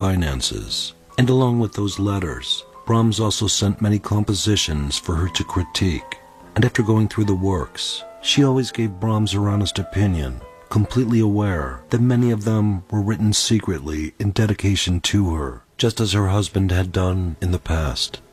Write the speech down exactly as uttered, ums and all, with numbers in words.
finances. And along with those letters, Brahms also sent many compositions for her to critique. And after going through the works, she always gave Brahms her honest opinion, completely aware that many of them were written secretly in dedication to her, just as her husband had done in the past.